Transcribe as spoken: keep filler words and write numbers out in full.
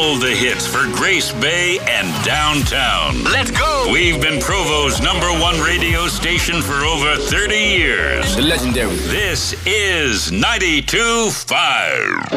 All the hits for Grace Bay and downtown. Let's go! We've been Provo's number one radio station for over thirty years. The legendary. This is ninety-two point five.